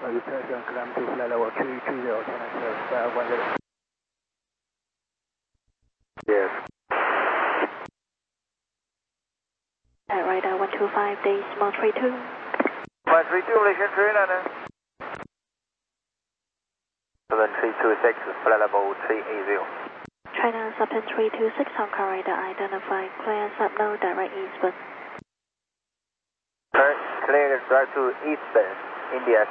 Return climb to flight level 330, China Sierra 10. Yes. Radar 125, decimal 32. 132, Malaysian 39. 7326, flight level 380. China Subpen 326, Hong Kong radar identified, clear subnode direct eastbound. Clear direct to eastbound, India.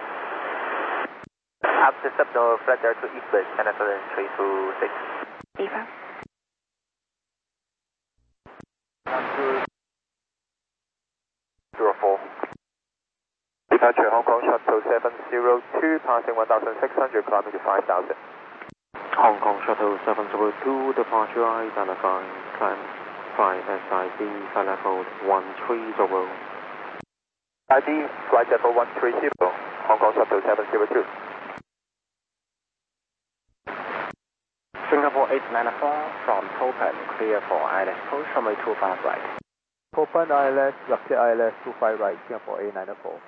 After subnode, flight direct to eastbound, China Subpen 326. Eva. Departure Hong Kong Shuttle 702, passing 1,600, climbing to 5,000. Hong Kong Shuttle 702, departure identified, climb 5 SID, flight level 130. ID, flight level 130, Hong Kong Shuttle 702. Singapore 894 from Topan, clear for ILS post runway 25 right. Topan ILS, Rocket ILS 25 right, Singapore 894.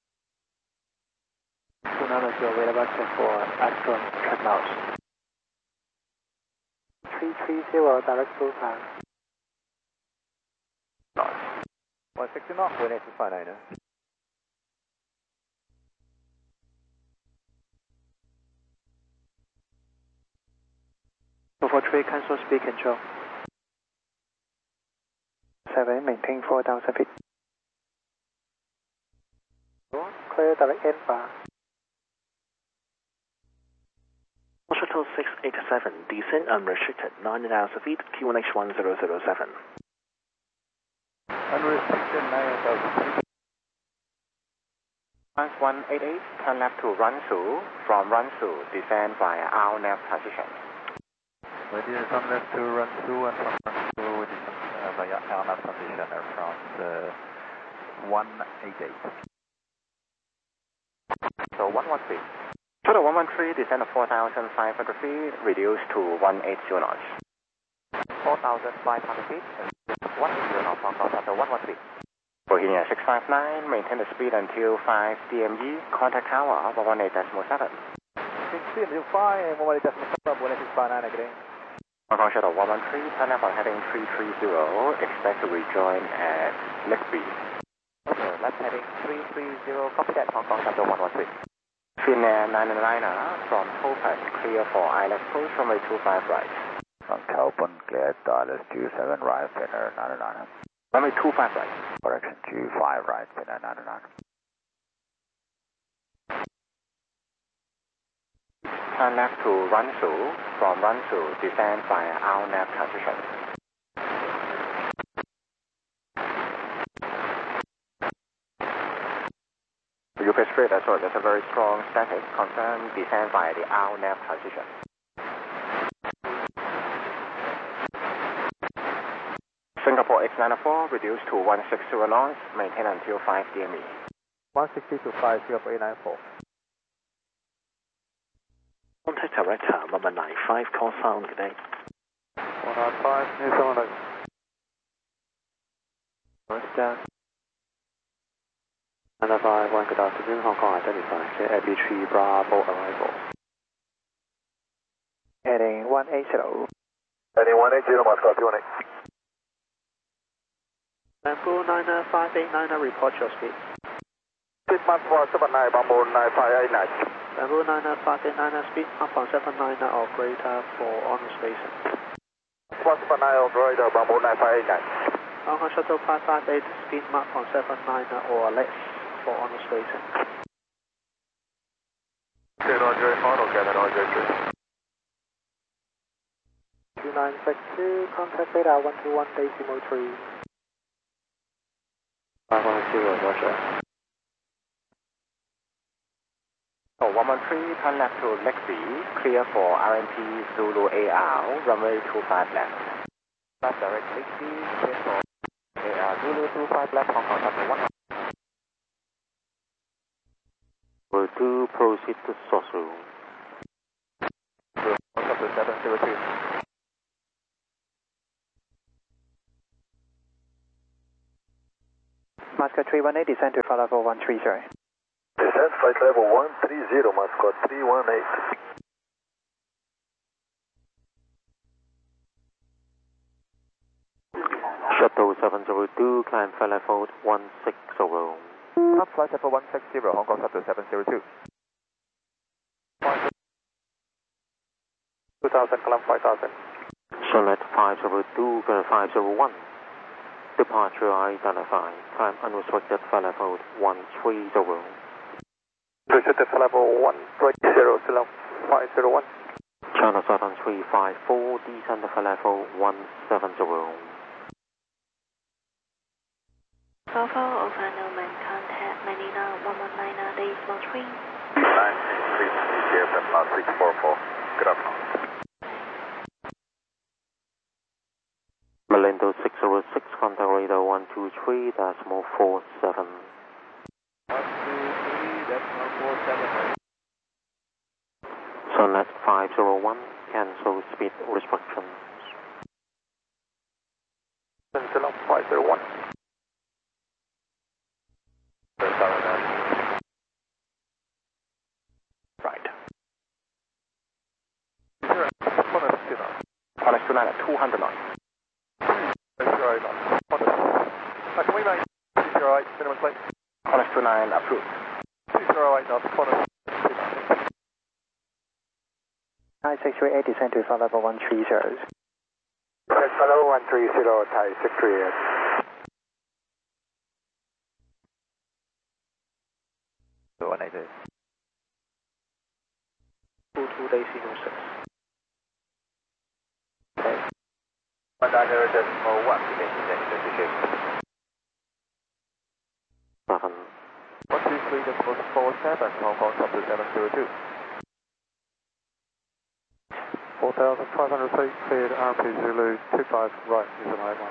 290 available for Astron Trackhouse. 330 direct to Topan. 160 knots, wind 859. For 3, cancel speed control. 7, maintain 4,000 feet. Clear direct end bar. Shuttle 687, descent unrestricted, 9,000 feet, Q1H 1007. Unrestricted 9,000 feet. 188, turn left to Ransu, from Ransu, descend via RNAV transition. We did some left to run through and from run through we did some via RNAV transition from the 188. So 113. Total 113, descend of 4,500 feet, reduced to 180 knots. 4,500 feet, 180 knots, Hong Kong Shuttle 113. Bohemia 659, maintain the speed until 5 DME, contact tower 118.7. 6 5, 118.7, 118.9 again. Hong Kong Shuttle 113, turn left on heading 330, expect to rejoin at Lickby. Okay, left heading 330, copy that, Hong Kong Shuttle 113. Finnair 999 from Topan, clear for ILS post runway 25 right. From Topan, clear to ILS 27 right, Finnair 999. Runway 25 right. Correction 25 right, Finnair 999. Turn left to Ransu, from Ransu, descend via RNAV transition. UK straight, that's right, there's a very strong static, confirm descend via the RNAV transition. Singapore X94, reduced to 160 knots, maintain until 5 DME. 160 to 5, Singapore 894. Contact director, number 95, call sound, good day. 195, New Zealand. North down. 951, good afternoon, Hong Kong identified, clear AB3 Bravo arrival. Heading 180. Heading 180, Moscow 218. Bamboo 95899, report your speed. Speed Mark 479, Bamboo 9589. Bamboo 95899, speed up on 79 or greater for on station. 479 or greater, Bamboo 9589. Hong Kong Shuttle 558, speed mark on 79 or less for on station. Okay, Roger, final cabin, Roger, 2962, contact radar 121 decimal 3. 510, Roger. So 113, turn left to Lickby, clear for RMP Zulu AR, runway 25 left. Left direct Lickby, clear for AR Zulu 25 left, Hong Kong Shuttle 1. Will do, proceed to source room. Hong Kong Shuttle 702. Moscow 318, descend to flight level 130. Descend descent, flight level 130, Mascot 318. Shuttle 702, climb flight level 160. Up flight level 160, Hong Kong Shuttle 702. 2000, climb 5000. Select 502, 501. Departure identified. Climb unrestricted flight level 130. Restricted flight level 130, select 501. China Southern 354, descend flight level 170. Volvo over Newman, contact Manila 119.3. 963, CFM last 644. Good afternoon. Malindo 606, contact radar 123.47. 123.47. Select 501, cancel speed restrictions. Select 501. Right. Honest 29 at 200 knots. 208 knots. Can we make 208 minimum speed? Honest 29 approved. 208 knots. Honest 963 descend to flight level 130. Hello 130, Thai 638. 180. 22 day signal 6. Okay. 1.0.1 7. 123.47, Hong Kong Shuttle 702. 4,500 feet, cleared RP Zulu 25 right, is an 81.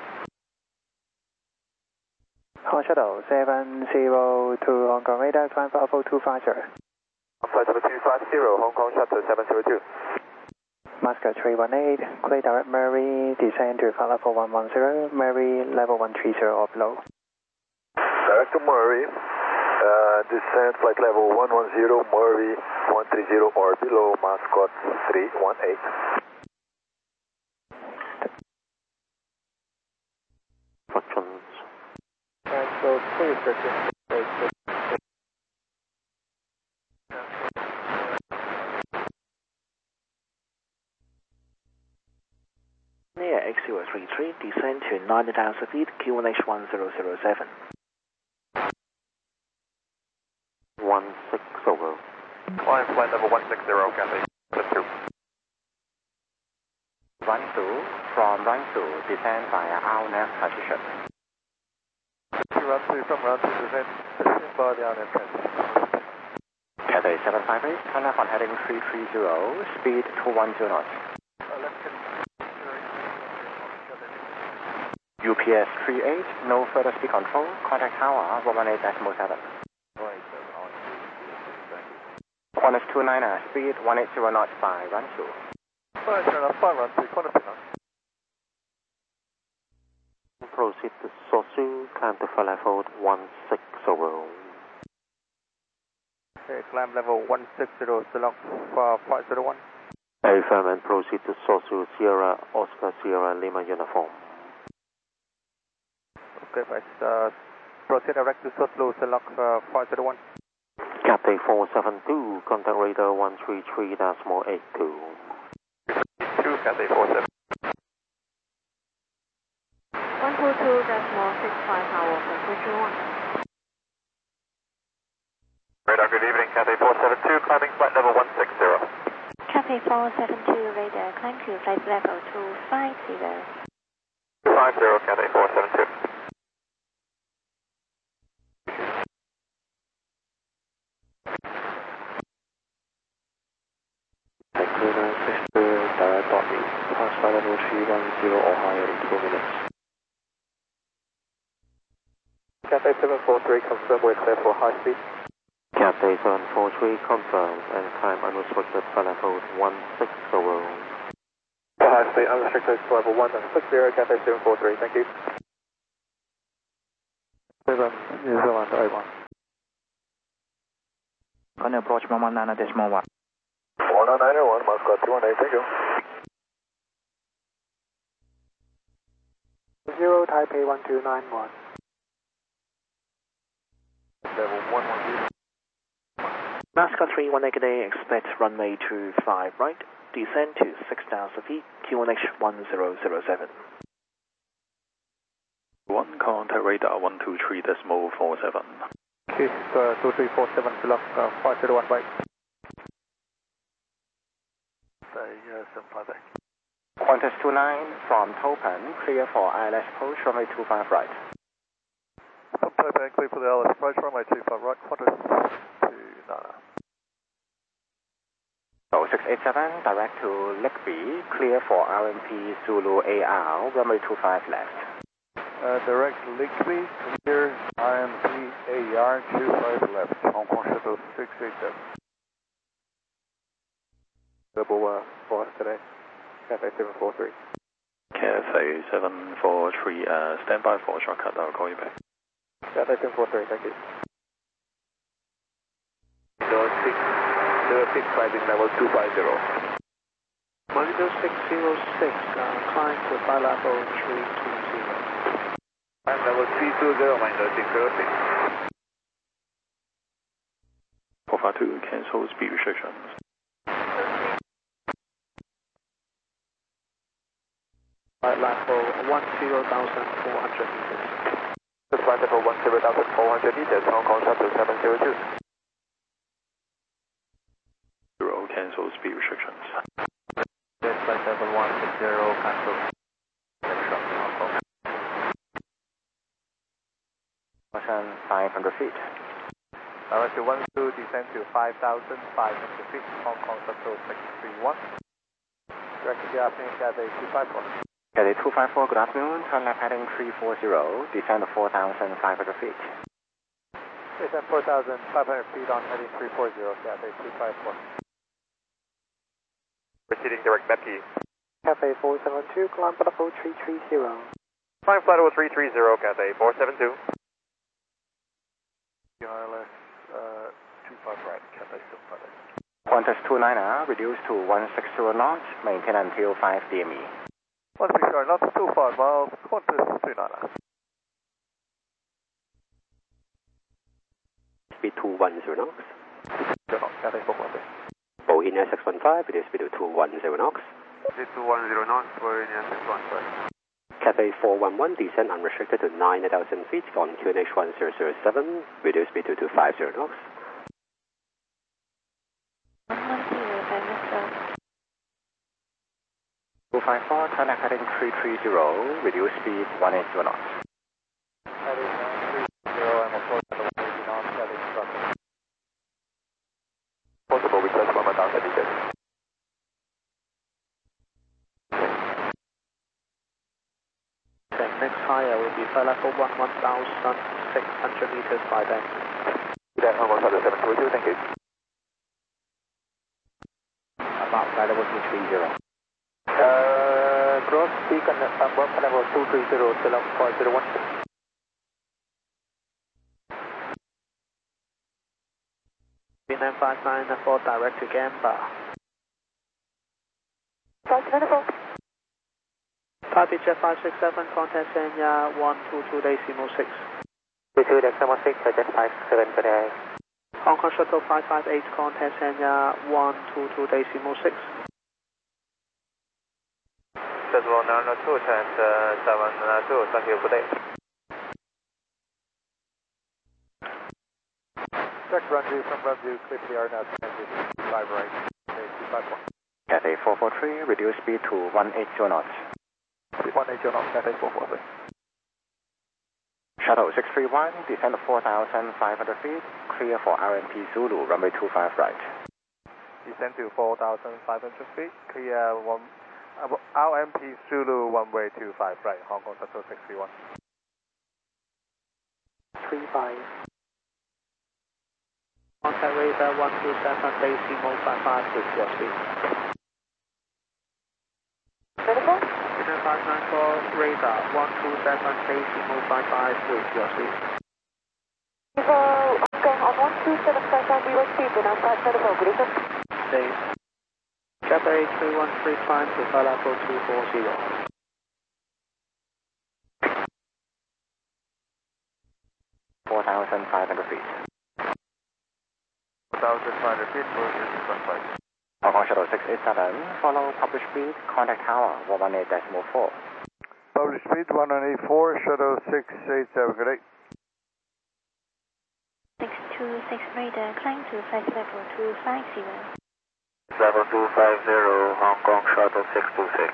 Hong Shuttle 702, Hong Kong radar, climb for Alpha 250. Flight level 250, Hong Kong Shuttle 702. Muscat 318, clear direct Murray, descend to flight level 110, Murray level 130 or below. Direct to Murray, descent flight level 110, Murray 130 or below, Mascot 318. Instructions. Cancel, please, Near X033, descend to 90,000 feet, Q1H 1007. 160. Climb flight level 160, Cathay 2. Run through, from run through, descend via RNAV transition. Run through, from run through, descend by the RNAV transition. Cathay 758, turn left on heading 330, speed 210 knots. UPS 38, no further speed control, contact tower 118.7. Qantas 29er, speed 180 knots by run through. 180 knots by run through, Qantas 29. Proceed to Sosu, climb to flight level 160. Okay, climb level 160, Ceylon 501. Affirm and proceed to Sosu, Sierra, Oscar, Sierra, Lima uniform. Okay, right. Proceed direct to Soslo, Ceylon 501. Cathay 472, contact radar 133.82. 2, Cathay 47. 122.65 hour for Bridge 1. Radar, good evening, Cathay 472, climbing flight level 160. Cathay 472 radar, climb to flight level 250. 250, Cathay 472. Direct docking, pass flight level 310 or higher in 2 minutes. Cathay 743, confirm we're clear for high speed. Cathay 743, confirmed and climb unrestricted flight level 160. For high speed, unrestricted to level 160, Cathay 743, thank you. 7 New Zealand A1. Can you approach 119.1? 109.1, Moscow 218, thank you. 0 Taipei 1291. Level 110. Moscow 3188, expect runway 25 right, descend to 6,000 feet, QNH 1007. 1, contact radar 123.47. Okay, 2347, below 501 right. Qantas 29 from Taupan, clear for ILS approach, runway 25 right. From Taupan, clear for the ILS approach, runway 25 right, Qantas 29. 687, direct to Legby, clear for RMP Zulu AR, runway 25 left. Direct Legby, clear RMP AR 25 left, Hong Kong Shuttle 687. Double for us today, Cafe 743. Cafe 743, stand by for shortcut, I'll call you back. Cafe 743, thank you. 06 climbing level 250. 10606, climb to bilateral 320. Climb level 320, minus 606. 452, cancel speed restrictions. Bilateral 10,400 meters. Just bilateral 10,400 meters, Hong Kong Shuttle 702. 0, cancel speed restrictions. Just flight level 160, cancel. Motion 500 feet. Director 12, descend to 5,500 feet, Hong Kong Shuttle 631. Director, good afternoon, Cathay 254. Cathay 254, good afternoon, turn left heading 340, descend to 4,500 feet. Descend 4,500 feet on heading 340, Cathay 254. Proceeding direct Becky. Cafe 472, climb level 330. Climb flight level 330, Cathay 472. ILS 25 right, Cathay 75. Qantas 29, reduced to 160 knots, maintain until 5 DME. 160 knots, 25 miles, Qantas 29. Speed 210 knots. Cathay 443. Bohemia 615, reduce speed to 210 knots. Speed 210 knots, Bohemia 615. Cathay 411, descend unrestricted to 9,000 feet on QNH 1007, reduce speed to 250 knots. 254, turn left heading 330, reduce speed 180 knots. Heading 330, I'm approach at 180 knots, heading structure. Possible request 1,000 meters. Then next higher will be flight level 1,600 meters by then. Then Hong Kong Shuttle 722, thank you. About flight level 230. Cross beacon above level 230, still up 501. B959 direct to Gamba. Taipei Jet 567, contact Sanya 122.6. 22.6, Jet 57 today. Hong Kong Shuttle 558, contact Sanya 122.6. Shuttle 902, chance 702, thank you, good day. Check runway from runway, clear for the RNAV, 5 right, 251. Cathay 443, reduce speed to 180 knots. 180 knots, Cathay 443. Shuttle 631, descend to 4,500 feet, clear for RMP Zulu, runway 25 right. Descend to 4,500 feet, clear RMP Zulu, runway 25 right, Hong Kong Shuttle 631. 35. Contact radar 127, decimal 55 with your speed. 594 radar 127, decimal 55 with your speed. Going on 127, Freeway speed, wind outside Centerville, good evening. Dave. Cathay 313, climb to flight level 240. 4,500 feet. 4,500 feet, for flight. Hong Kong Shuttle 687, follow published speed, contact tower 118.4. Published speed 184, Shuttle 687, good day. 626 radar, climb to flight level 250. Level 250, Hong Kong Shuttle 626.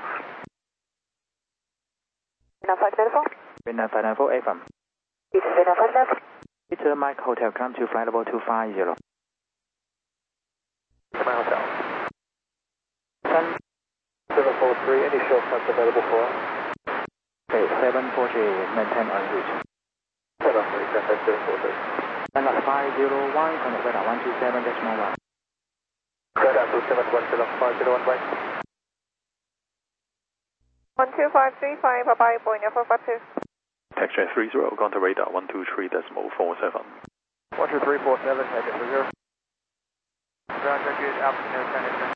Now flight level? Vietnam Flight Level FM. It's Vietnam flight level. Peter Mike Hotel, climb to flight level 250. My hotel. Sun 743, any short flights available for us? 740, maintain en route. 743, Cathay 743. Standard 501, connect radar 127.1. Radar 271, 501, right. 12535, bye-bye, Boeing F452. Texture 30, gone to radar 123.47. 12347, head to 0. Roger, good afternoon, Senator.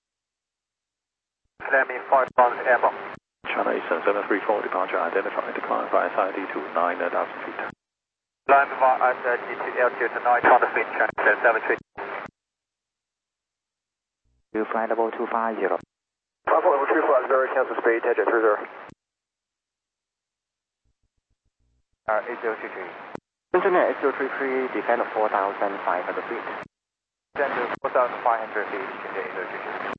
Fleming 5 miles airborne. China Eastern 734, departure identified, decline via SID to 9,000 feet. Climb via SID to altitude to 900 feet, China 773. To flight level 250. Level 250, cancel speed, head to 30. 8033. Engineer 8033, descend 4,500 feet. Descend to 4,500 feet, Engineer 8033.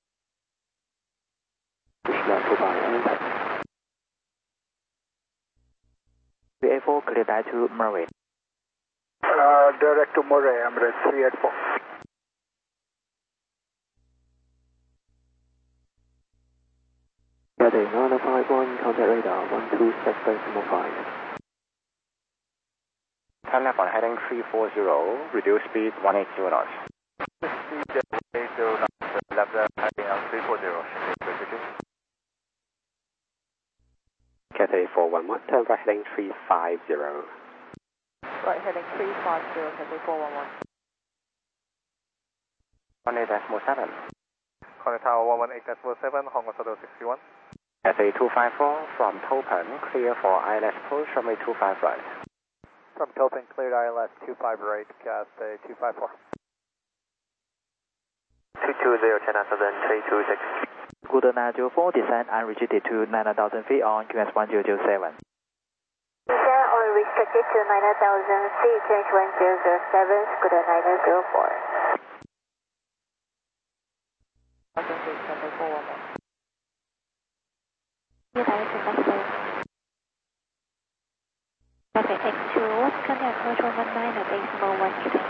VA4, clear back to Murray. Direct to Murray, Emirates 384. Cathay 951, contact radar 126.5. Turn left on heading 340, reduce speed 180 knots. Speed 80 knots, left heading on 340, Cathay 411, turn right heading 350. Right heading 350, Cathay 411. 18.7. Contact tower 118.7, Hong Kong Shuttle 61. Cathay 254, from Topan, clear for ILS push, runway 25 right. From Topan, cleared ILS 25 right, Cathay 254. 220, China Southern 326. Good 904, descend unrestricted to 9,000 feet on QS 1007. Descend unrestricted to 9,000 feet, change 1007, Scooter 904. 1,000 feet, Cathay 411. Như thế thì bắt đầu. Cathay X2, contact control 19 at Exmo 1 today.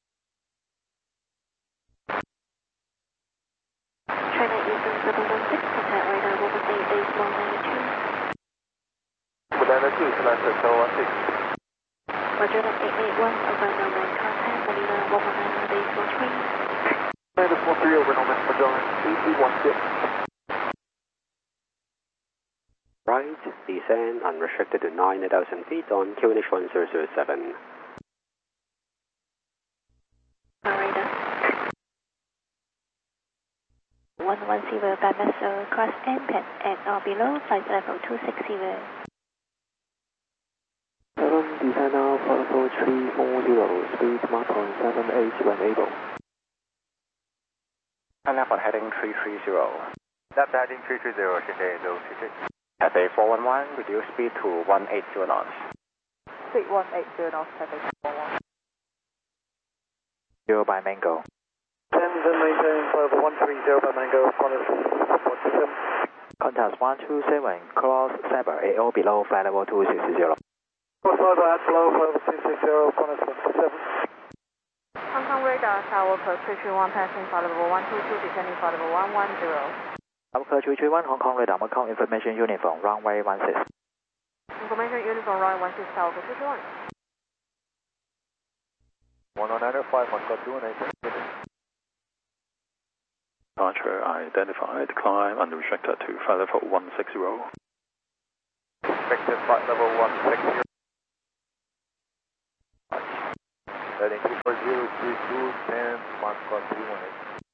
China Eastern 716, contact radar 118, Exmo 92. Banana 2, select Hotel 16. Roger that 881, over Norman, contact Manila 119 at Exmo 3. Banana 43 over Norman, Magellan 8816. Right, descend unrestricted to 9,000 feet on QNH 1007. Radar 110 by Missile, cross MPEN at or below, flight level 260. 7, descend now, flight level 340, speed Mach 0.78 when able. Turn left on heading 330. Left heading 330, Engineer 023. Cathay 411, reduce speed to 180 knots. Speed 180 knots, Cathay 411. 0 by Mango. 10 then maintain flight level 130 by Mango, contact 127. Contact 127, cross Sabre, AO below, flight level 260. Cross Sabre at below, flight level 260, contact 127. Hong Kong radar, tower code 331, passing flight level 122, descending flight level 110. Tower 331, Hong Kong radar, Macau information uniform, runway 16. Information uniform, runway 16, tower code 331. 10905, Moscow 218. Departure identified, climb unrestricted to flight level 160. Expected flight level 160. Heading 4032, 10, Moscow 318.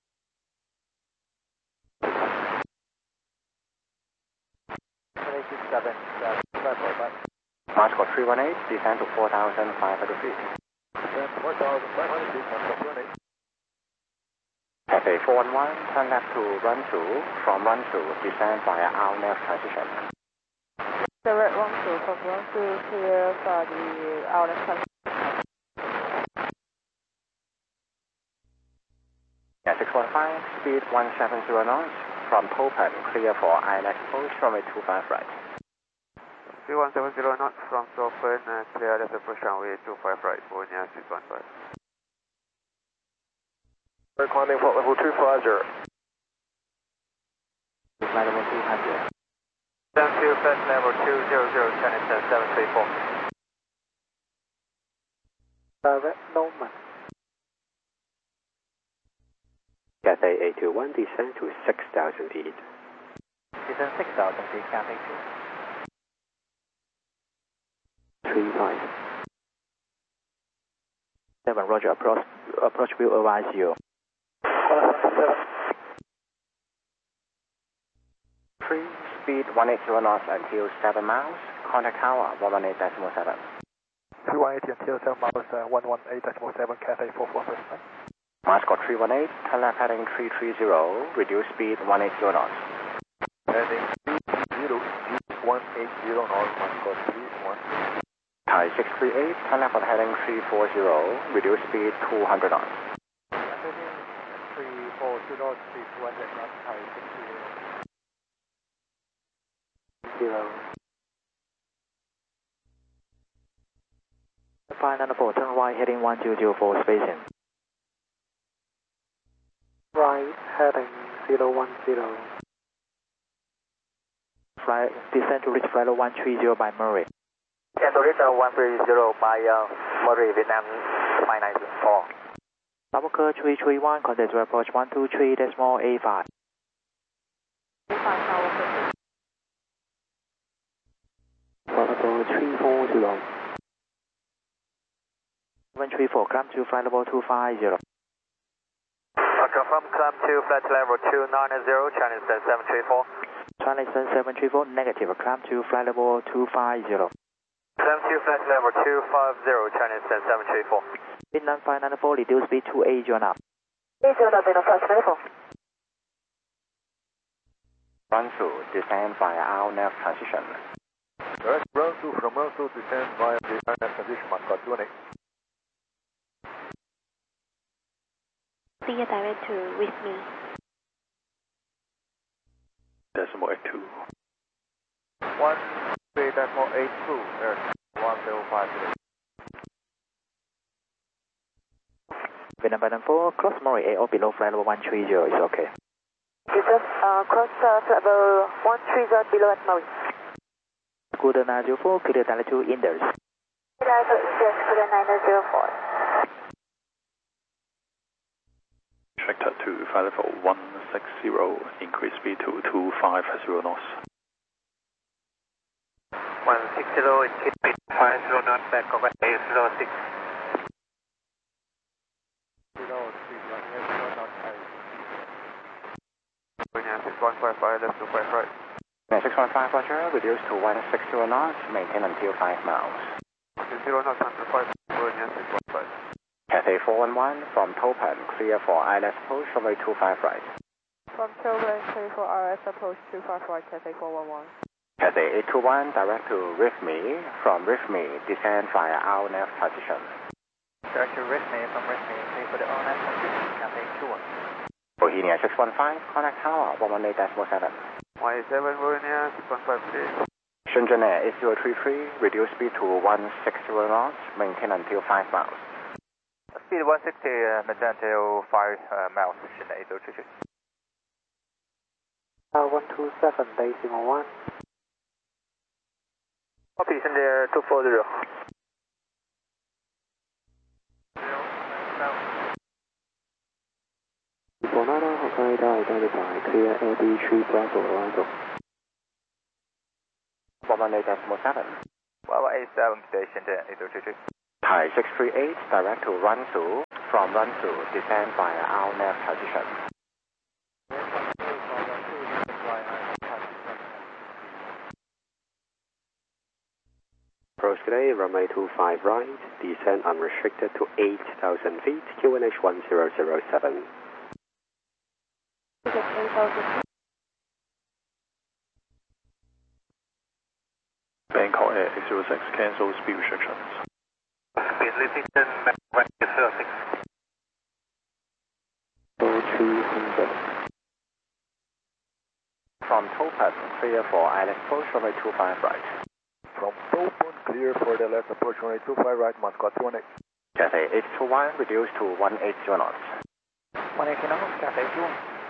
Moscow 318, descend to 4,500 feet. Descend 4,500 feet, Moscow 318. Cathay 411, turn left to run through. From run through, descend via RNF transition. Direct run through from run through clear for the outer transition. Yeah, 615, speed 170 knots. From Topan, clear for ILS approach, runway 25 right. Speed 170 knots from Topan, clear as approach runway 25 right, Bologna 615. We're climbing flight level 250. Flight level 200. 72, flight level 200, Chinese 734. Direct Norman. Cathay 821, descend to 6,000 feet. Descend 6,000 feet, Cathay 35. 7, Roger, approach will advise you. 3, speed 180 knots until 7 miles. Contact tower 118.7. 318 until 7 miles, 118.7, Cathay 441. Moscow 318, turn left heading 330, reduce speed 180 knots. Heading 330, 180 knots, Moscow 318. Thai 638, turn left on heading 340, reduce speed 200 knots. Heading 340 knots, speed 200 knots, Thai 638. 594, turn right heading 1204 spacing. Right heading 010. Descend to reach flight level 130 by Murray. Descend to reach 130 by Murray, Vietnam 594. Tower 331, contact to approach 123.85. 340. 734, climb to flight level 250. Confirm, climb to flight level 290, Chinese 734. Chinese 734, negative, climb to flight level 250. Climb to flight level 250, Chinese 734. Vietnam 594, reduce speed to 80 knot. 80 knot, Vietnam 594. Run through, descend via RNF transition. Direct run through from run through, descend via the RNF transition, Moscow 218. Clear direct to with me. Decimal 82. 13.82, air 1050. Vietnam 594, cross Murray AO below flight level 130 is okay. Descend, cross flight level 130 below at Murray. Good 904, clear direct to Indus. Direct to Indus, clear 904. Tractor to flight level 160, increase speed to 250 knots. 160, increase speed 50 knots, back over 806. 615, left to 5 right. 615, Roger, reduce to 160 knots, maintain until 5 miles. 0 knots under 5, Bologna 615. Cathay 411, from Topan, clear for ILS approach, runway 25 right. From Topan, clear for RS approach 25 right, Cathay 411. Cathay 821, direct to RIFME, from RIFME, descend via RNF transition. Direct to Rifme, from Rifme, clear for the RNF transition, Cathay 21. Bohemia 615, contact tower 118.7. 187, Bologna 615, please. Shenzhen Air 8033, reduce speed to 160 knots, maintain until 5 miles. Speed 160, maintain until 5 miles, Shenzhen 8033. 127, decimal 1. Copy, Shenzhen 240. Sonata Hokkaido identify, clear LD3 Bravo arrival. 118.7. 187, Shenzhen 8033. Thai Thai 638, direct to Ransu. From Ransu, descend via RNAV transition. Approach today, runway 25 right, descend unrestricted to 8,000 feet, QNH 1007. Bangkok Air 806, cancel speed restrictions. Speed limitation, Bangkok 806. 300. From Topaz, clear for island approach, runway 25 right. From Topaz, clear for the left approach, runway 25 right, Moscow 218. Cathay 821, reduce to 180 knots. 180 knots, Cathay 2.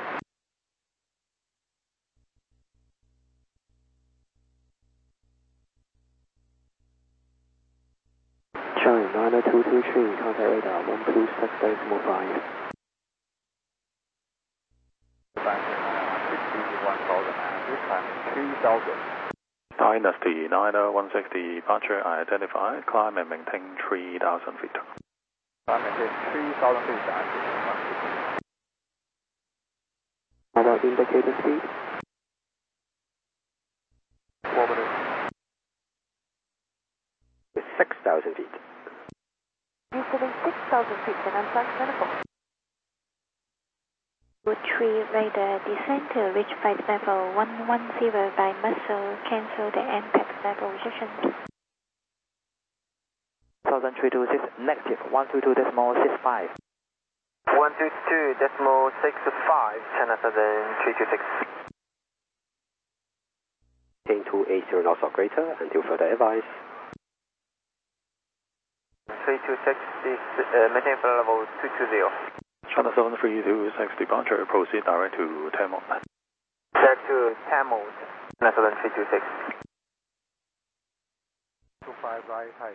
Showing 90223, contact radar 126.5. 3,000. Dynasty 916 departure identified, climb and maintain 3,000 feet. Maintain 3,000 feet. How about indicator speed? 4 minutes. 6,000 feet. Incident 6,000 feet and unflagged manifold. Wood 3 radar descend to reach flight level 110 by muscle, cancel the impact level restrictions. 1326, negative 122.65. 122.65, China Southern 326. 280 knots or greater until further advice. 326 is maintain flight level 220. China 7326 departure, proceed direct to Tamil. Direct to Tamil, China Southern 326. 25 right, Thai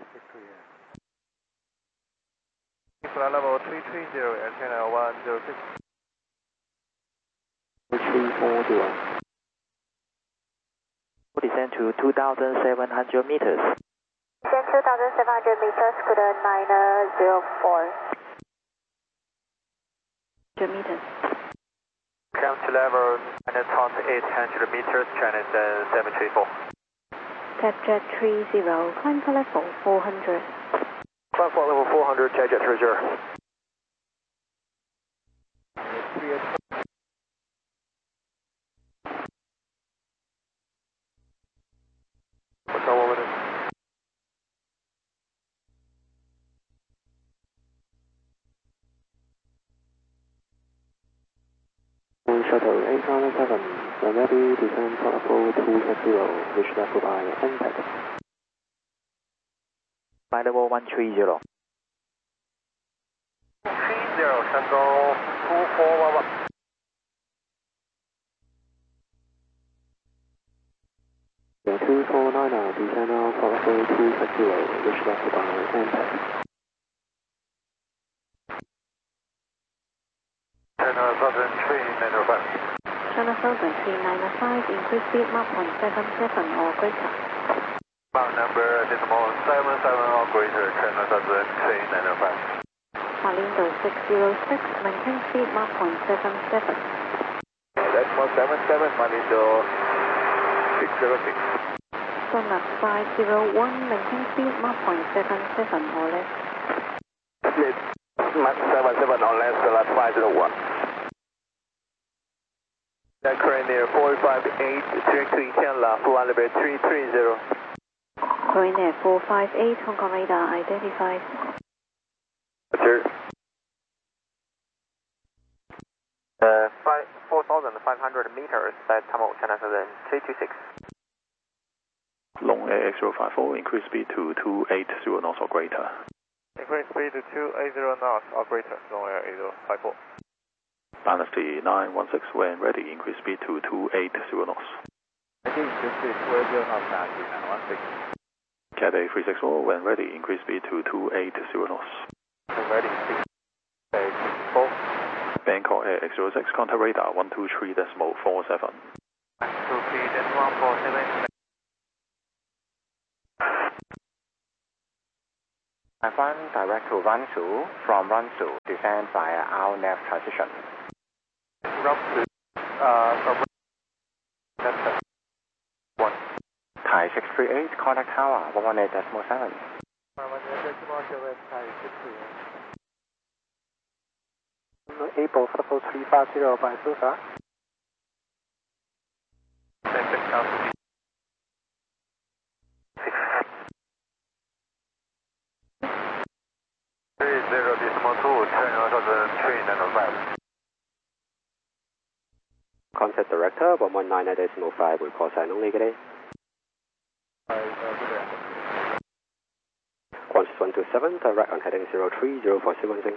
638. Flight level 330, Air China 106. 340. Descend to 2,700 meters. Descend 2,700 meters, Scooter 904. Meters. Ground to level 9,800 meters, China 734. Jet 30, climb for level 400. Climb for level 400, Jet 30. What's our 1 minute? Shuttle 807, when ready, descend for level 260, reach level by NTAC. By level 130. 30, Tango 2411. Yeah, 249, descend now for level 260, reach level by NTAC. China Southern 395. China Southern 395, increase speed Mach 177 or greater. Mach number decimal 77 or greater, China Southern 395. Malindo 606, maintain speed Mach 177. Decimal 77, Malindo 606. Sonat 501, maintain speed Mach 177 or less. Mach 77 or less, Sonat 501. Current near 458, direct to Incheon, flight level 330. Current air 458, Hong Kong radar identified. Roger. 4,500 meters at Tamil, China Southern 326. Long Air 8054, increase speed to 280 knots or greater. Increase speed to 280 knots or greater, Long Air 8054. Dynasty 916, when ready, increase speed to 280 knots. Increase speed 280 knots, Dynasty 916. Cathay 364, when ready, increase speed to 280 knots. Ready, 684. Bangkok Air 806, contact radar 123.47. 123.147. 1 direct to Ransu, from Ransu, descend via our nav transition. Ransu, from Ransu, 1. Thai 638, contact tower 118.7. 118.7. April 350 by Susa. Contact Director 119.5, report sign only today. Qantas 127, direct on heading 03, for sequencing.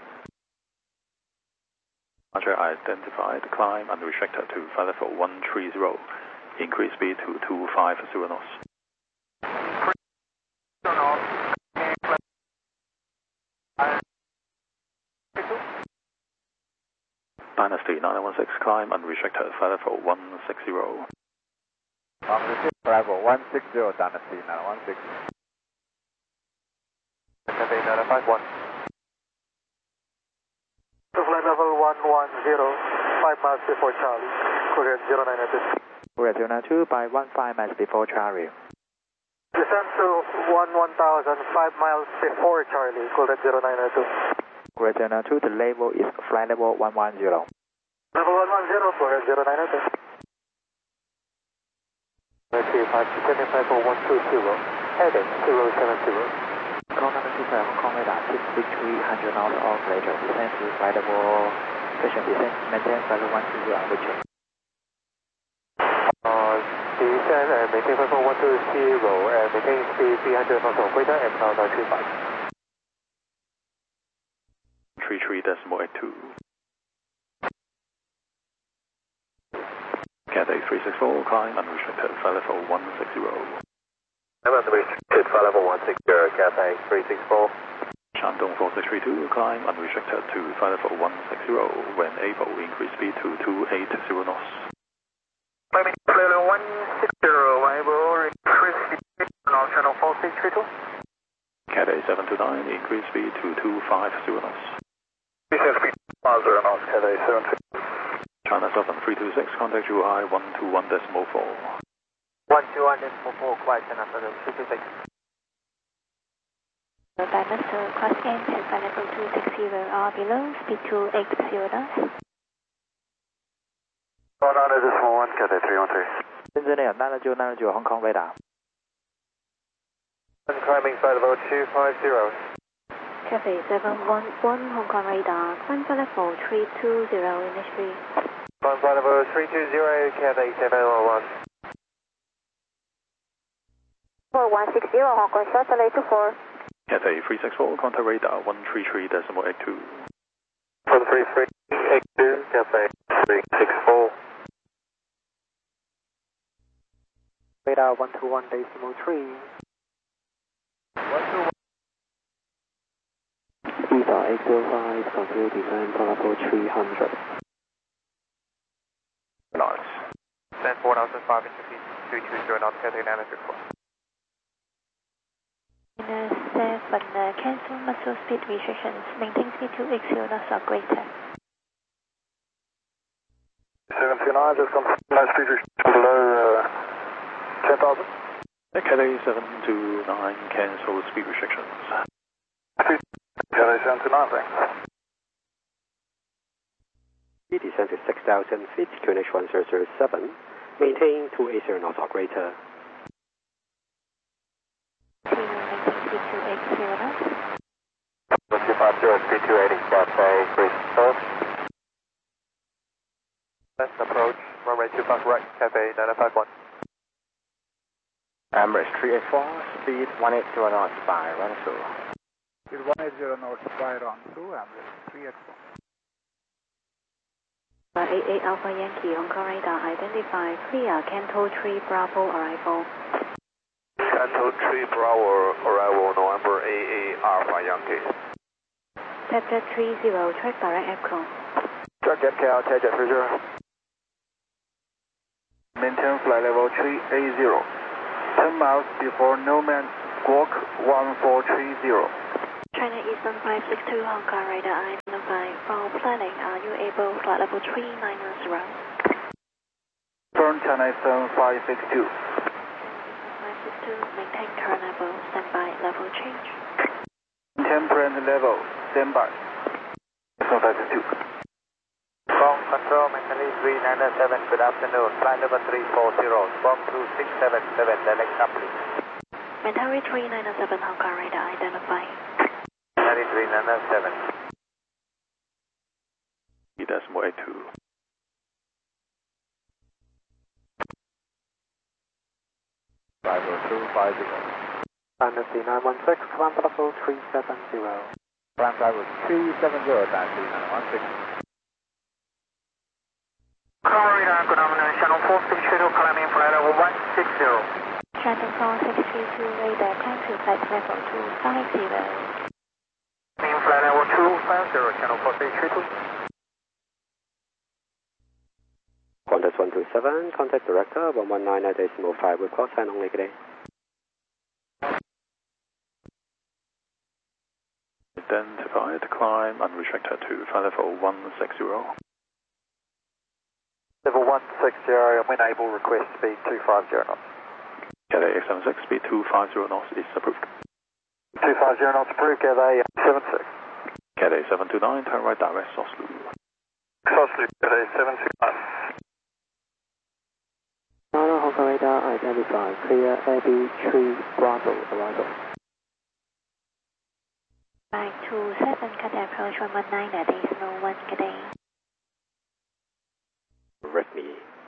Departure identified, climb unrestricted to flight level 130, increase speed to 250 knots. Dynasty 916, climb unrestricted, flight level 160. Level 160, Dynasty 916. Cathay 951. To flight level 110, 5 miles before Charlie, Korean 092. Korea 092 by 15 miles before Charlie. Descend to 1000, 5 miles before Charlie, Korean 092. Korea 092, the level is flight level 110. Level 110, Korean 092. Let's 120, heading 070. Call number 27, Hong Kong radar, keep victory 100 knots operator, descend to flight level, station descent, maintain flight level 120 on Victory. Descend and maintain flight level 120 and maintain speed 300 knots operator and now 925. 33.82. Cathay 364, climb unrestricted, flight level 160. I'm unrestricted, flight level 160, Cathay 364. Shandong 4632, climb unrestricted to flight level 160, when able, increase speed to 280 knots. Flight level 160, able, increase speed to channel 4632. Cathay 729, increase speed to 250 knots. Descend speed 50 knots, Cathay 729. China Southern 326, contact Zhuhai 121.4. 121.4, quiet China Southern 326. By Mr. Cross End and flight level 260 or below, speed 280 knots. Going on is this one, Cathay 313. Engineer 990 Hong Kong radar. Climbing flight level 250. Cathay 711 Hong Kong radar, climb flight level 320 initially. Climb flight level 320, Cathay 711. 4160 Hong Kong Shuttle 824. Cathay 364, contact radar 133.82. 133.82, Cathay 364. Radar 121.3. 121. Beta 805, continue descend for level 300. Knots. Descend 4005 into feet, 320 knots, Cathay 964. 7, cancel muscle speed restrictions, maintain speed 280 knots or greater. 729, just come nice speed restrictions below 10,000. Cathay 729, cancel speed restrictions. Cathay 729, thanks. Descend to 6,000 feet, QNH 1007, maintain 280 knots or greater. 250, speed 280, Cathay 364. Let's approach, runway 25 right, Cathay 951. Emirates 384, speed 180 knots by Ransu. Speed 180 knots by Ransu, Emirates 384. 88 Alpha Yankee, Hong Kong radar, identify, clear, Canto 3 Bravo arrival. Canto 3 Bravo arrival, November AA Alpha Yankee. Tabjet 30, track direct echo. Track KL, Tabjet 30. Maintain flight level 380. 10 miles before No Man Squawk 1430. China Eastern 562 Hong Kong radar identified. For planning, are you able flight level 390? Turn China Eastern 562. 562, maintain current level, standby, level change. Maintain current level, standby. Eastern 562. From control, maintenance 397, good afternoon. Flight level 340, Squawk 2677, the next up please. Mentari 397 Hong Kong radar identified. Mentari 397. Decimal 82. Driver 250. Fantasy 916, climb level 370. Climb driver 370, taxi 916. Radar, good afternoon. Channel 4632, climbing flight level 160. Shandong 4632 radar, climb to flight level 250. Climbing flight level 250, channel 4632. Qantas 127, contact director 119.5 with call sign only today. Identified, climb unrestricted to flight level 160. Level 160, when able, request speed 250 knots. Cathay 76, speed 250 knots is approved. 250 knots approved, Cathay 76. Cathay 729, turn right direct Soslu. Soslu, Cathay 729. China Hong Kong radar identified. Clear AB 3 Bravo arrival. Flight 27, Cathay approach 119 at decimal 1 Cathay. Redmi.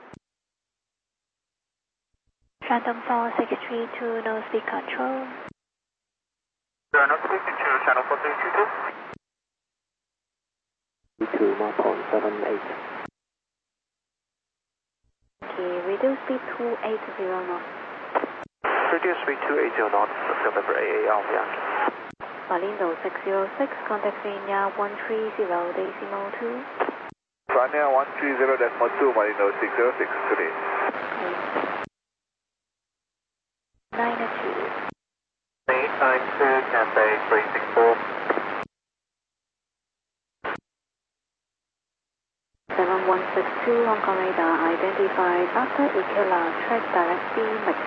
Shandong 4632, no speed control. No speed control, channel 4632. E2 1.78. Okay, reduce speed 280 knots. Reduce speed 280 knots, November AA Alpha Yankee. Malindo 606, contact Senior 130, decimal 2. Sanya 130.2, Marino 606 today. 992. 892, Cathay 364. 7162 Hong Kong radar identified after Ikela track directly mix.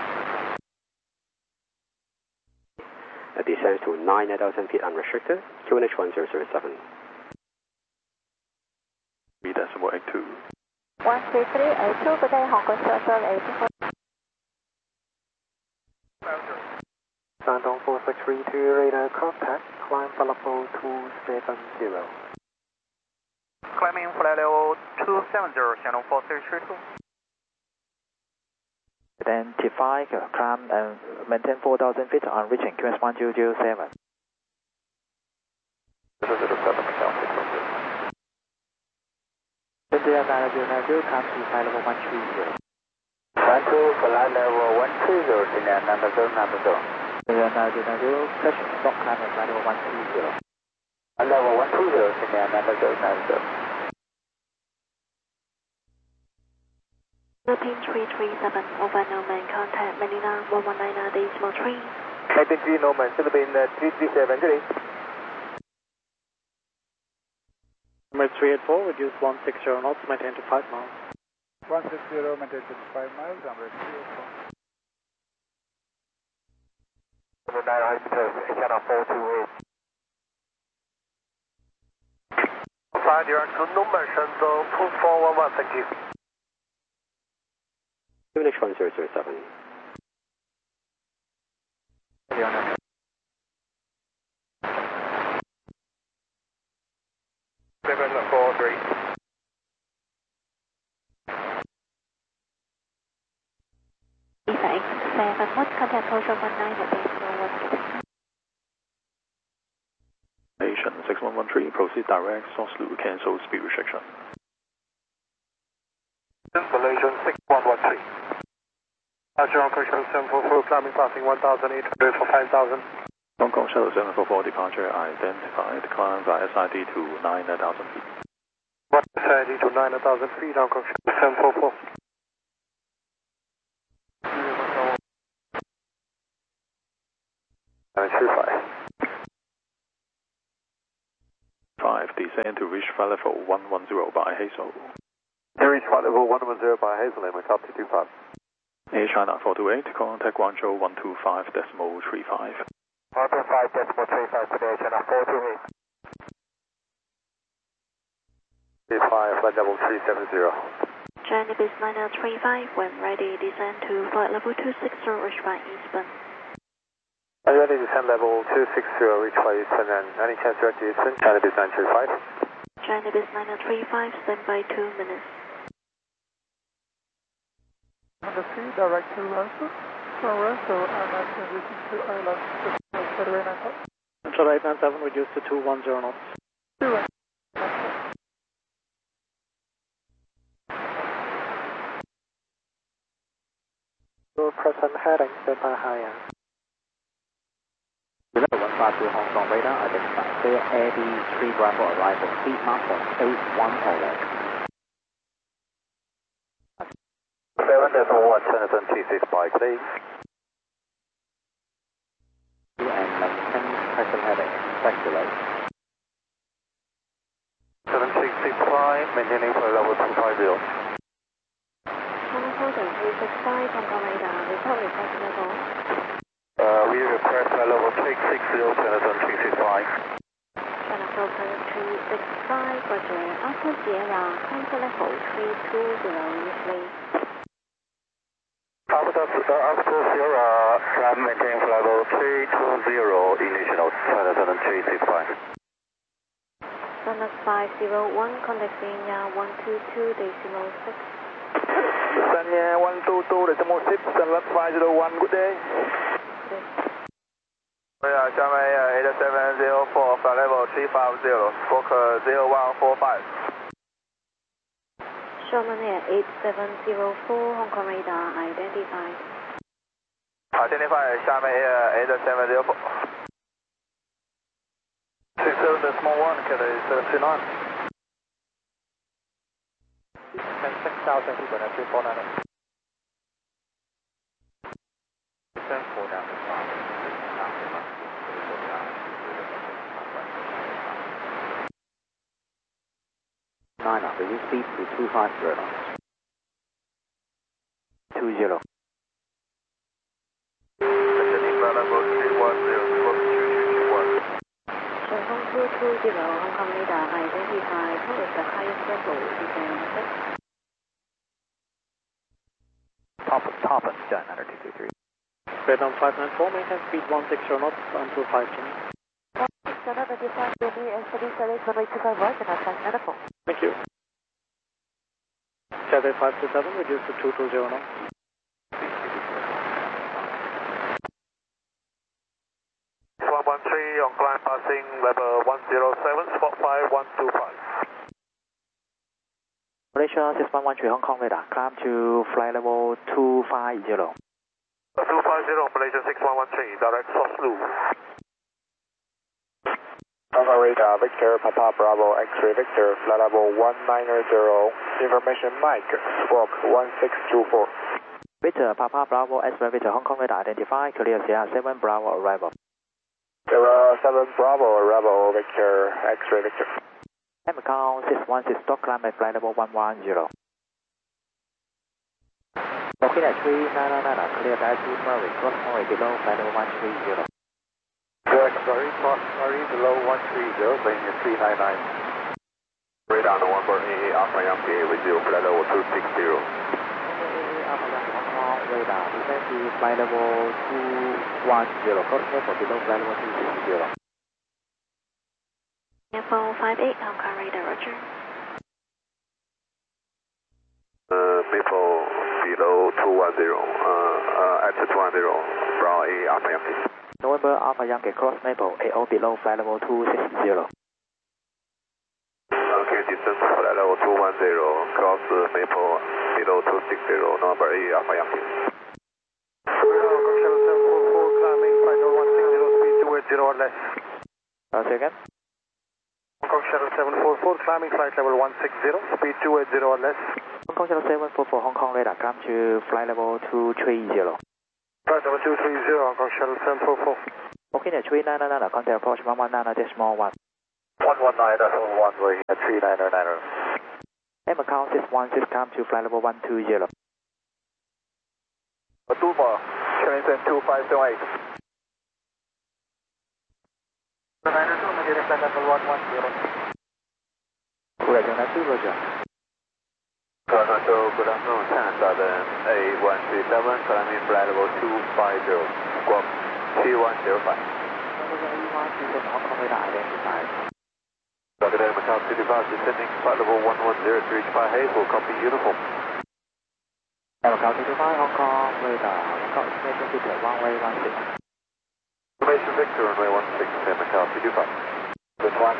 A descent to 9,000 feet unrestricted, QNH 1007. Decimal 82. 13382, good day, Hong Kong Circle 84. Shandong 4632 radar contact. Climb level 270. Climbing flight level 270, channel 4632. Identify, climb and maintain 4,000 feet on reaching QS 1007. India 9090, climb to flight level 130. 12, flight level 130, India 9090. India 9090, touch stop climb at flight level 130. Level 120, India 9090. Philippine 337, over Norman, contact Manila 119 decimal 3. Philippine Norman, Philippine 337, good day. Number 384, reduce 160 knots, maintain to 5 miles. 160, maintain to 5 miles, number 384. 9 meters, channel 428. Find your number, Shenzhou 2411, thank you. QNH 1007. November 43. Lisa X7, what contact approach 19 at decimal 1. Nation 6113, proceed direct Soslu, cancel speed restriction. Malaysian 6113. Hong Kong Shuttle 744, climbing passing 1,800 for 5,000. Hong Kong Shuttle 744 departure identified, climb via SID to 9,000 feet. What SID to 9,000 feet, Hong Kong Shuttle 744. descend to reach flight level 110 by Hazel. To reach flight level 110 by Hazel, and we're up to 25. Air China 428, contact Guangzhou 125.35. 125.35 today, China 428. 35, flight level 370. China Biz 9035, when ready, descend to flight level 260, reach by Eastbourne. Are you ready to descend level 260, reach by Eastbourne, and any chance direct to Eastbourne? China Biz 935. China Biz 9035, stand by 2 minutes. Honda 3, direct to Russell. From Russell, I'm at transition to Island, Federal 97. Central 897, reduced to 210 knots. 2 present heading, stand by higher. 1152 Hong Kong radar, identify clear AB3 Bravo arrival, speed mark for 81 7.1, Citizen T6 by please. and maintain present heading, expect delay. 7665, maintaining flight level 250. China Holding 365, Hong Kong radar, report request level. We request flight level 660, Citizen 365. China Holding 365, Roger, Alpha Sierra, contact level 320, usually. Alpha Sierra, climb maintaining flight level 320, initial, Citizen 365. Sunless 501, contacting 122.6. Sanya 122.6, Sunless 501, good day. 下面 8704 flight level 350, squawk 0145. Sherman Air 8704, Hong Kong radar, identified. Identify 下面 8704. 67.1, Kelly 729. 6,000 people at 349. Descend 4 down to 5. 9 knots, reduce speed to 250 knots. 20. Maintaining flight level 310, squawk 2221. Sherman 220, Hong Kong radar, identified. What is the highest level descent? Toppen, done, under 223. Vietnam 594, maintain speed 160 knots until 5 Another design will be and steady runway 25 right and outside medical. Thank you. Cathay 527, reduced to 220 knots. 113 on climb passing level 107, spot 5125. Malaysia 6113 Hong Kong radar, climb to flight level 250. 250, Malaysia 6113, direct Soslu. Hong Kong radar, Victor, Papa Bravo, X-ray Victor, flight level 190, information Mike, squawk 1624. Victor, Papa Bravo, X-ray Victor, Hong Kong radar, identify, clear Sierra 7 Bravo arrival. Sierra 7 Bravo, arrival, Victor, X-ray Victor. Macau 616, stock climb at flight level 110. Looking at 3999, clear direct to Murray, cross Murray below flight level 130. Correct, sorry, cross Murray below 130, landing at 399. Radar on 148, Alpha Yankee with you, flight level 260. Alpha Yankee Hong Kong radar, descend to flight level 210, cross level below flight level 260. Info 58, Hong Kong radar, roger. Maple below 210, at 210, Brown A, Alpha Yankee. November Alpha Yankee cross Maple, AO below flight level 260. Okay, distance flight level 210, cross Maple below 260, November A, Alpha Yankee. Shuttle 744, climbing flight level 160, speed 280 or less. Say again? Hong Kong Shuttle 744, climbing flight level 160, speed 280 or less. Hong Kong Shuttle 744, Hong Kong radar, climb to flight level 230. Flight level 230, Hong Kong Shuttle 744. Okay, at 3999, contact approach 119.1. 119.1, we're at 3990. Macau 616, come to flight level 120. Two more, Shenzhen 2578. 902, negative flight level 110. Roger, Roger. Toronto, good afternoon, China Southern A137, climbing flight level 250, squawk 3105. Roger, Macau City Bus descending flight level 110 to reach 5 Hazel, copy uniform. Macau City 5, Hong Kong, radar, Macau Information Victor, runway 16. Information Victor, runway 16, Macau City 5. Good one.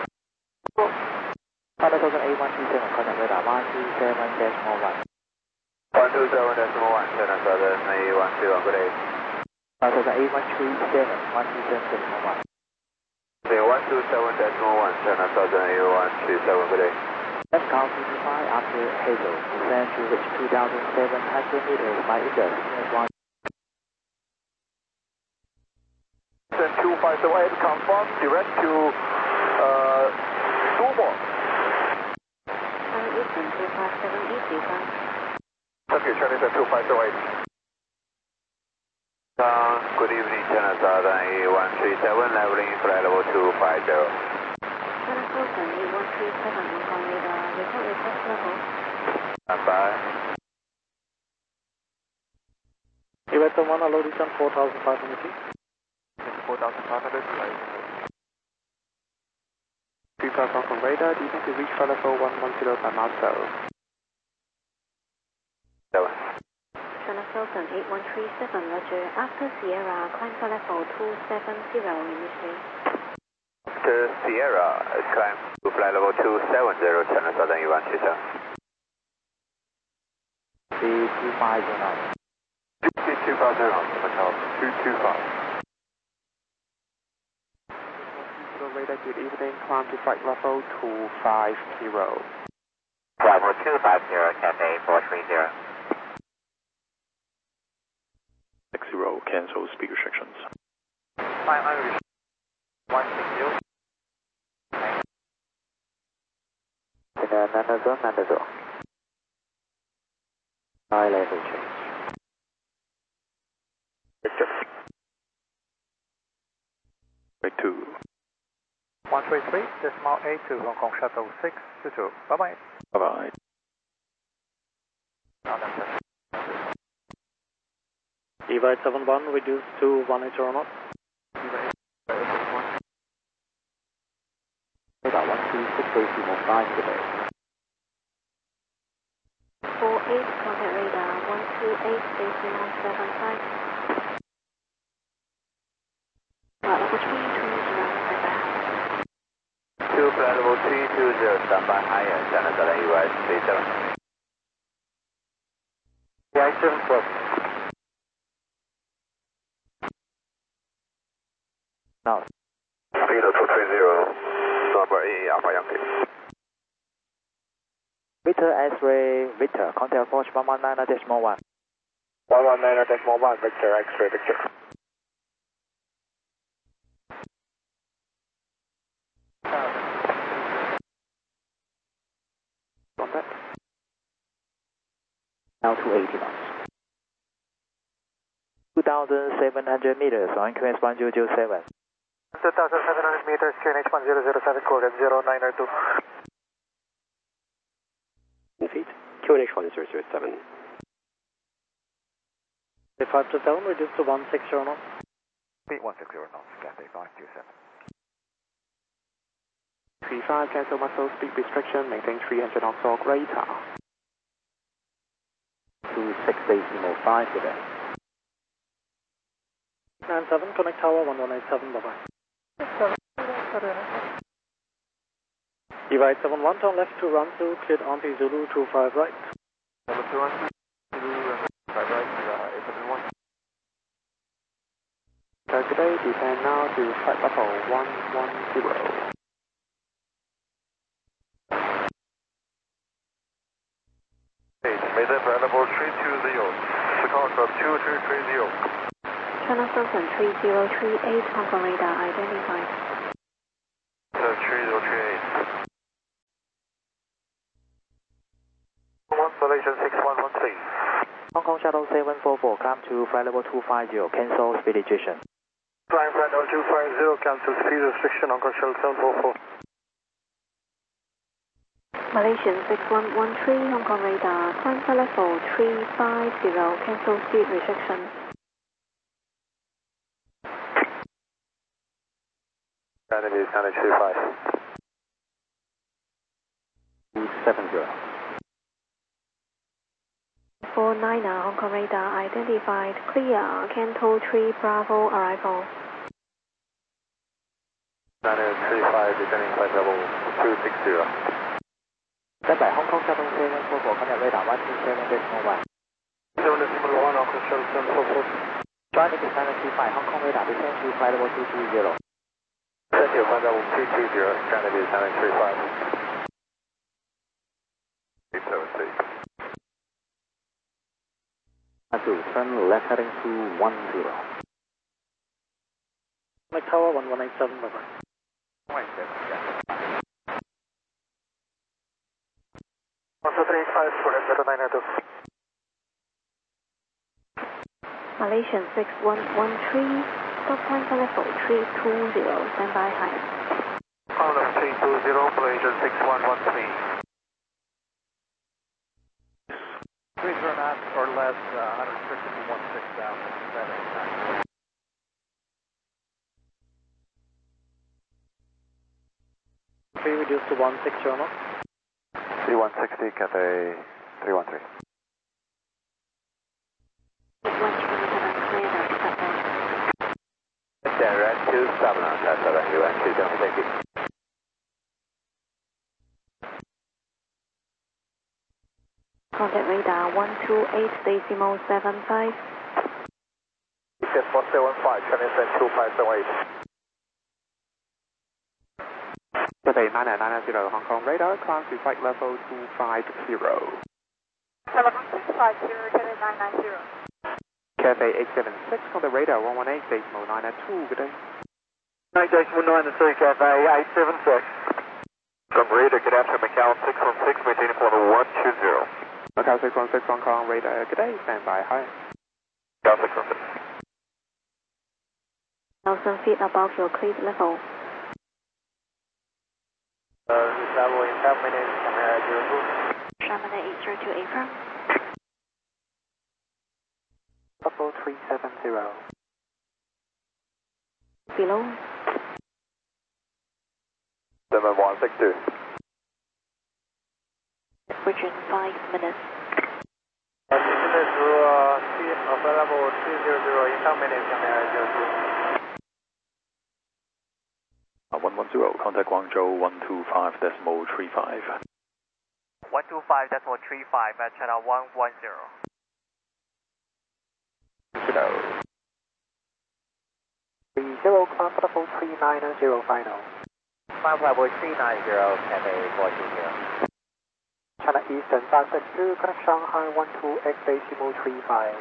5,000 A127, contact radar 127.1. 127.1, China Southern A121, good day. 5,000 A137, 127.1. 127.1, China Southern A137, good day. Left Macau 55 after Hazel, descend to reach 2,700 meters by Indus, -1. 2578, confirm, direct to Dumo. Eastern 257 Thank you, Chinese at 2508. Good evening, China Southern A137, leveling flight level 250. China Southern A137, Hong Kong radar, report your test level. Stand by. Event 1, low descent 4,500 feet. 4,500, right. 35 Hong Kong radar, descend to reach flight level 110 by Moscow. 7. China Southern 8137, Roger. After Sierra, climb flight level 270 initially. After Sierra, climb to flight level 270, China Southern A137. Speed 250 knots. Speed 250 knots, Macau 225. Radar, good evening, climb to flight level 250. Bravo 250, Cathay 430. 60, cancel speed restrictions. 500, 160. Nando. High level change. Victor. Break 2. 133, decimal 82, Hong Kong Shuttle 622. Bye-bye. Bye-bye. Evite 71, reduce to 18 knots. About 126.5 today. 48, contact radar 128.75. Level 3, To flight level 320, stand by higher, China Southern A137. Yeah, 74. Now. Speed of 230, number A, Alpha Yankee. Victor X-ray, Victor, contact approach 119.1. 119.1, Victor X-ray, Victor. Contact. Now 280 knots. 2,700 meters on QNH 1007. 2,700 meters, QNH 1007, coordinate 0902. Feet, QNH 1007. 5 to 7, reduce to 160 knots. Speed 160 knots, Cathay 527. 35, cancel muscle speed restriction, maintain 300 knots or greater. 26.5 today. 97, connect tower 1187, bye-bye. Evite 71, turn left to run through, cleared onto Zulu 25 right. Number 212, Zulu 25 right, 871. Today, descend now to flight level 110. Mayday flight level 320, Chicago 2330. China Southern 3038, Hong Kong radar identified. 3038, Malaysian 6113. Hong Kong Shuttle 744, come to flight level 250, cancel speed restriction. Flying flight level 250, cancel speed restriction, Hong Kong Shuttle 744. Malaysian 6113, Hong Kong radar, climb flight level 350, cancel speed restriction. Chinese Standard 35. 270. 49er, Hong Kong radar, identified, clear, Canto 3 Bravo, arrival. Standard 35, descending flight level 260. Stand by Hong Kong Shuttle 744, contact radar 127.1. 7.1, Hong Kong Shuttle 744. Joining the Standard 35, Hong Kong radar, descend to flight level 220. Thank you, flight level 220, Standard Standard 35. 876. Turn left heading to 10. Mike Tower 1187, bye-bye. 135 for 0902. Malaysian 6113, stop climb flight level 320, standby high. Climb level 320, Malaysian 6113. 30 knots or less, unrestricted to 16,000. Three reduced to 160 knots. 3160, Cathay 313. 127, clear the stop. Direct to 7 on that 7, you and 2, thank you. Contact radar 128.75. Yes, 175, Chinese 2578. Cathay 9990, Hong Kong radar, climb to flight level 250. Level 250, Cathay 990. Cathay 876 on the radar, 118.992, good day. 9.992, Cathay 876. From radar, good afternoon, Macau 616, maintaining for 120. Macau 616, Hong Kong radar, good day, stand by high. Macau 616. 1,000 feet above your cleared level. Level in 10 minutes, Camera 02. Sharman 802 April. Level 370. Below. 7162. Region 5 minutes. Level 300 in 10 minutes, Camera 02. 110, contact Guangzhou 125.35. 125.35 at channel 110. Hello. 30, climb level 390 final. Climb level 390, Cathay 420. China Eastern 562, connect Shanghai 12x.35.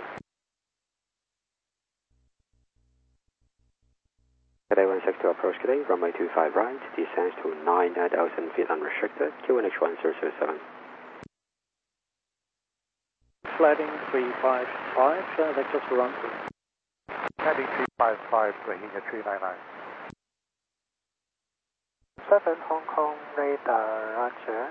Cathay 162 approach today, runway 25 right, descends to 9,000 feet unrestricted, QNH 1007. Sliding 355, vectors for run through. Heading 355, Rohingya 399. 7 Hong Kong radar, roger.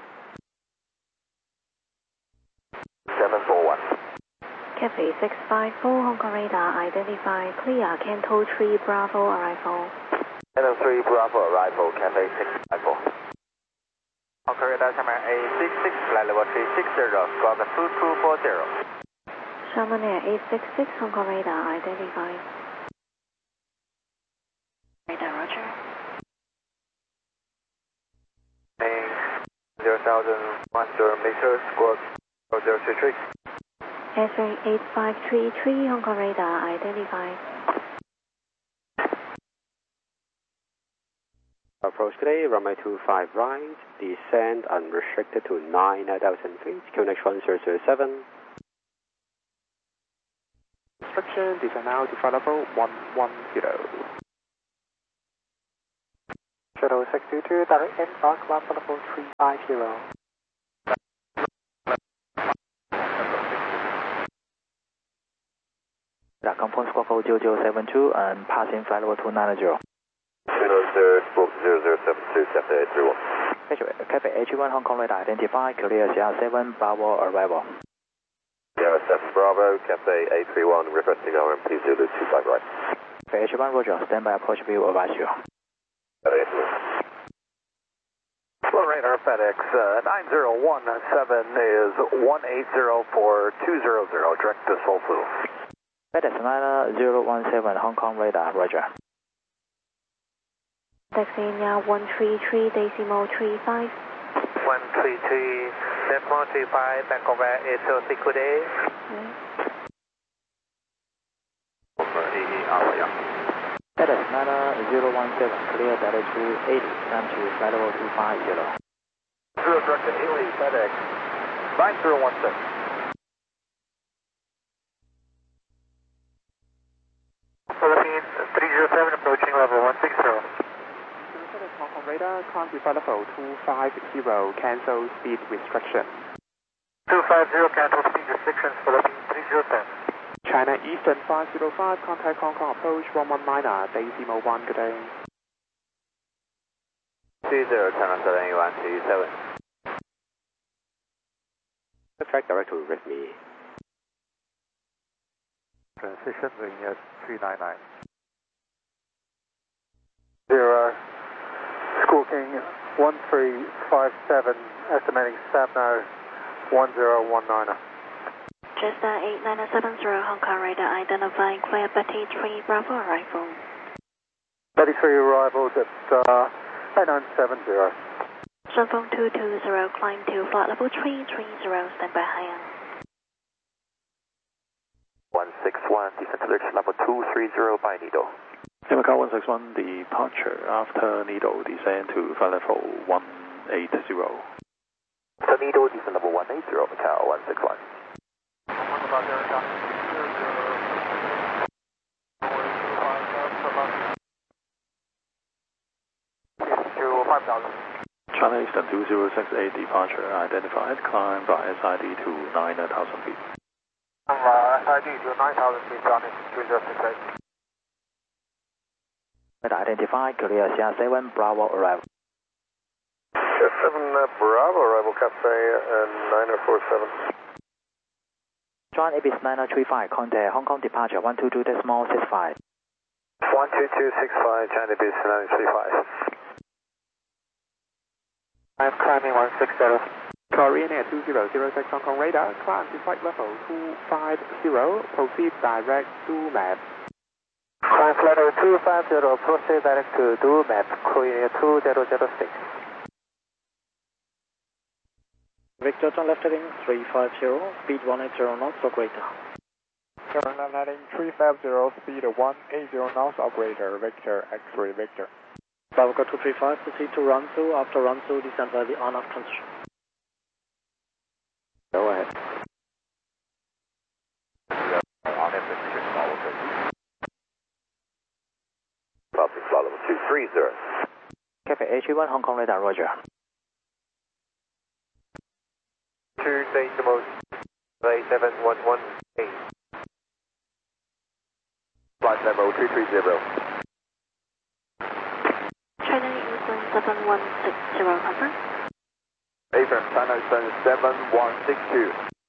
741. Cathay 654, Hong Kong radar, identified, clear, Canto 3 Bravo, arrival. Canto 3 Bravo, arrival, Cathay 654. Hong Kong radar, camera A66, flight level 360, squawk 2240. Sharman Air 866, Hong Kong radar, identified. Radar, roger. 0,100 meters, squawk 033. S-Ray 8533, Hong Kong radar, identified. Approach today, runway 25 right, descend unrestricted to 9,000 feet, QNH 1007. Instruction, descend now to flight level 110. Shuttle 622, direct inbound, climb level 350. confirm squawk code 0072 and passing flight level 290. Squawk 0072, Cathay 831. Cathay H1 Hong Kong radar identified, clear Sierra 7 Bravo arrival. Sierra 7 Bravo, Cathay A31, requesting RMP Zulu 25 right. Cathay H1 Roger, standby approach view, advise you. Slow radar FedEx 9017 is 180 for 200, direct to Seoul Fu. FedEx 9017 Hong Kong radar, Roger. Taxi now 133.35. 133.35, Bangkok Air 806, good day. FedEx 9017, clear direct to 80, time to flight level 250. Zero direct to 80, FedEx 9017. Philippines 307 approaching level 160. Hong Kong radar, climb to flight level 250, cancel speed restriction. 250, cancel speed restrictions, Philippines 3010. China Eastern 505, contact Hong Kong approach 11 decimal 1, good day. 20, China 78127. Track direct to Redmi. Transition wing at 399. 0, squawking 1357, estimating SAPNO 1019. Jetstar 8970 Hong Kong radar identifying clear 33 Bravo arrival. 33 arrivals at 8970. Sunfeng 220, climb to flight level 330, standby higher. 161, descent to level 230 by Nido. Macau 161, departure after Nido, descend to flight level 180. So Nido, descent level 180, Macau 161. China Eastern 2068, departure identified, climb by SID to 9,000 feet. SID to 9,000 feet, China 2068. Identified, clear Sierra 7 Bravo arrival. Sierra 7 Bravo arrival, Cathay 9047. John Ibis 9035, contact Hong Kong departure 122.65. 12265, China Ibis 9035. I'm climbing 160. Korean Air 2006 Hong Kong radar, climb to flight level 250, proceed direct to map. Climb flight level 250, proceed direct to do map, Korean Air 2006. Victor John left heading 350, speed 180 knots or greater. Turn left heading 350, speed 180 knots or greater, Victor, X-ray Victor. Bravo 235, proceed to run through, after run through, descend by the on-off transition. Go ahead. On-off transition, follow through. Passing flight level 230. Cathay H1 Hong Kong radar, Roger. 2 decimals 87118. Flight level 230. China Eastern 7160, confirm. Affirm, China Eastern 7162.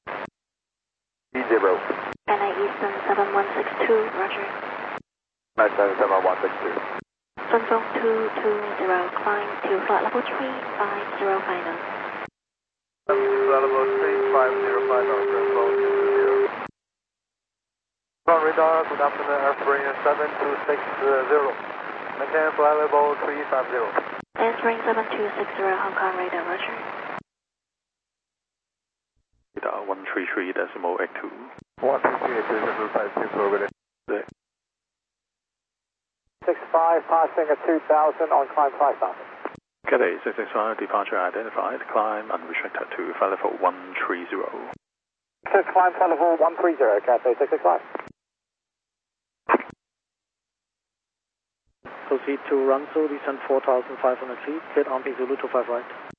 30. China Eastern 7162, Roger. China Eastern 7162. Sunfeng 220, climb to flight level 350 final. Level 3505, Sunfeng 220. Radar, good afternoon, Airspring 7260. Maintain flight level 350. Airspring 7260, Hong Kong radar, Roger. Radar 133.82. 133.82, 65, passing at 2000 on climb 5000. Cathay 665, departure identified, climb unrestricted to flight level 130. Climb flight level 130, Cathay 665. Proceed to run through, descend 4,500 feet, get on Zulu 25 right.